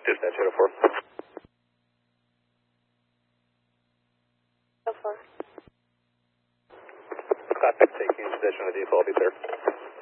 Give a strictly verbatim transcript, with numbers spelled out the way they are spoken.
Dispatch eight oh four. So far. Copy, taking possession of the vehicle, I'll be there.